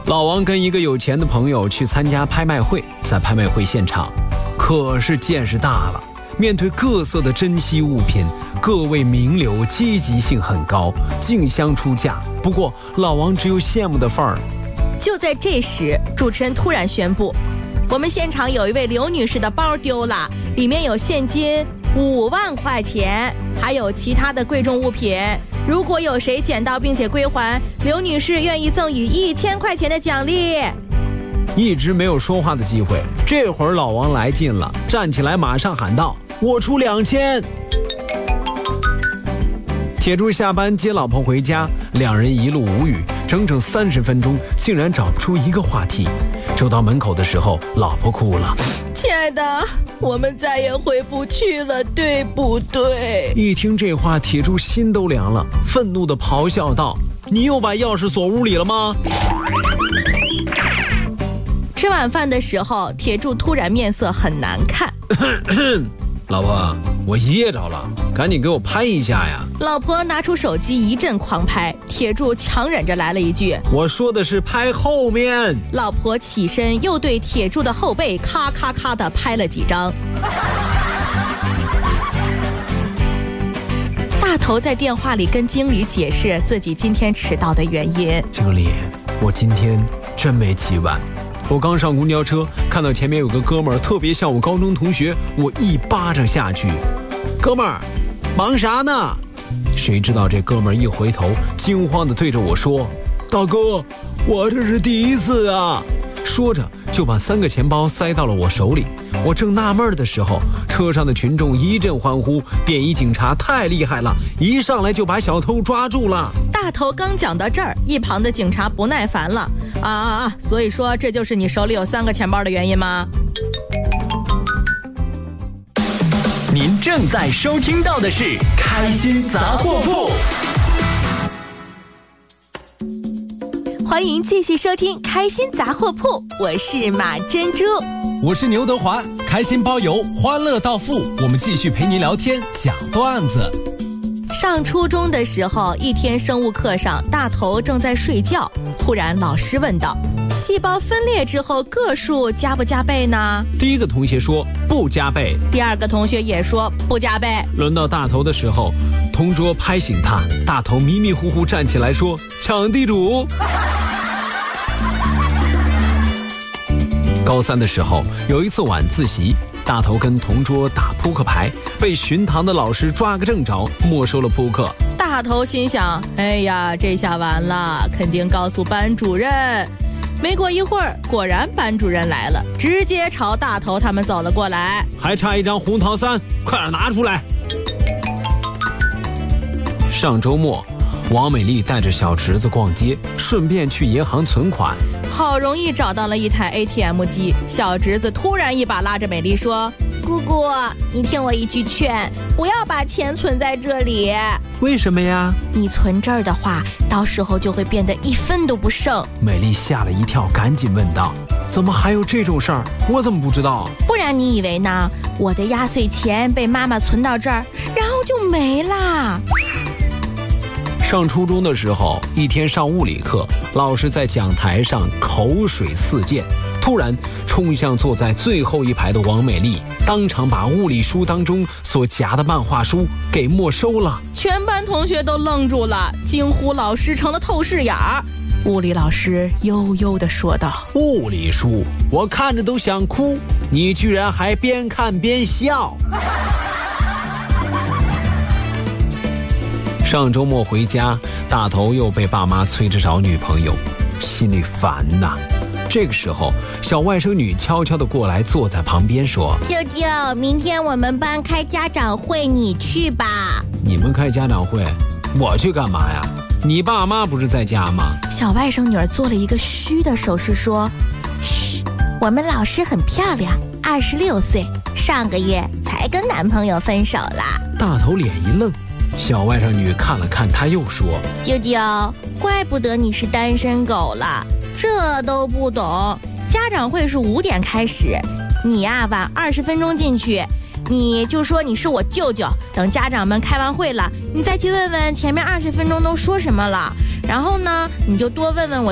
老王跟一个有钱的朋友去参加拍卖会，在拍卖会现场，可是见识大了。面对各色的珍稀物品，各位名流积极性很高，竞相出价。不过老王只有羡慕的份儿。 就在这时，主持人突然宣布，我们现场有一位刘女士的包丢了，里面有现金5万块钱，还有其他的贵重物品。如果有谁捡到并且归还，刘女士愿意赠予1000块钱的奖励。 一直没有说话的机会，这会儿老王来劲了，站起来马上喊道：我出2000。铁柱下班接老婆回家，两人一路无语，整整30分钟，竟然找不出一个话题。走到门口的时候，老婆哭了： 亲爱的，我们再也回不去了，对不对？ 一听这话，铁柱心都凉了，愤怒地咆哮道：你又把钥匙锁屋里了吗？ 吃晚饭的时候，铁柱突然面色很难看。 老婆，我噎着了，赶紧给我拍一下呀！ 老婆拿出手机一阵狂拍，铁柱强忍着来了一句： 我说的是拍后面。 老婆起身又对铁柱的后背咔咔咔地拍了几张。大头在电话里跟经理解释自己今天迟到的原因。 经理，我今天真没起晚。我刚上公交车，看到前面有个哥们儿特别像我高中同学，我一巴掌下去。哥们儿，忙啥呢？谁知道这哥们儿一回头，惊慌地对着我说：大哥，我这是第一次啊。说着就把3个钱包塞到了我手里。我正纳闷的时候，车上的群众一阵欢呼，便衣警察太厉害了，一上来就把小偷抓住了。 大头刚讲到这儿，一旁的警察不耐烦了：所以说这就是你手里有3个钱包的原因吗？ 您正在收听到的是开心杂货铺。 欢迎继续收听开心杂货铺，我是马珍珠， 我是牛德华。开心包邮，欢乐到付，我们继续陪您聊天讲段子。 上初中的时候，一天生物课上，大头正在睡觉，忽然老师问道：细胞分裂之后个数加不加倍呢？ 第一个同学说不加倍， 第二个同学也说不加倍。 轮到大头的时候，同桌拍醒他，大头迷迷糊糊站起来说：抢地主。高3的时候，有一次晚自习，大头跟同桌打扑克牌，被巡堂的老师抓个正着，没收了扑克。 大头心想：哎呀，这下完了，肯定告诉班主任。没过一会儿，果然班主任来了，直接朝大头他们走了过来。 还差一张红桃3，快点拿出来。上周末，王美丽带着小侄子逛街，顺便去银行存款。 好容易找到了一台 ATM 机，小侄子突然一把拉着美丽说：姑姑，你听我一句劝，不要把钱存在这里。 为什么呀？ 你存这儿的话，到时候就会变得1分都不剩。 美丽吓了一跳，赶紧问道：怎么还有这种事儿？我怎么不知道？ 不然你以为呢？我的压岁钱被妈妈存到这儿，然后就没啦。 上初中的时候，一天上物理课，老师在讲台上口水四溅，突然冲向坐在最后一排的王美丽，当场把物理书当中所夹的漫画书给没收了。 全班同学都愣住了，惊呼老师成了透视眼儿。物理老师悠悠地说道： 物理书，我看着都想哭，你居然还边看边笑。上周末回家，大头又被爸妈催着找女朋友，心里烦呐。这个时候，小外甥女悄悄地过来，坐在旁边说： 舅舅，明天我们班开家长会，你去吧。 你们开家长会，我去干嘛呀？你爸妈不是在家吗？ 小外甥女儿做了一个虚的手势说： 嘘，我们老师很漂亮，26岁，上个月才跟男朋友分手啦。 大头脸一愣，小外甥女看了看他，又说： 舅舅，怪不得你是单身狗了，这都不懂。 家长会是5点开始，你呀晚20分钟进去，你就说你是我舅舅，等家长们开完会了，你再去问问前面20分钟都说什么了，然后呢你就多问问我